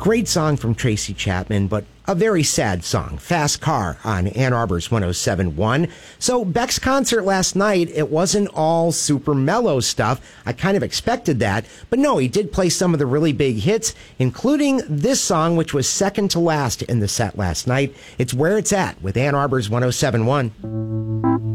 Great song from Tracy Chapman, but a very sad song. Fast Car on Ann Arbor's 107.1. So Beck's concert last night, it wasn't all super mellow stuff. I kind of expected that. But no, he did play some of the really big hits, including this song, which was second to last in the set last night. It's Where It's At with Ann Arbor's 107.1.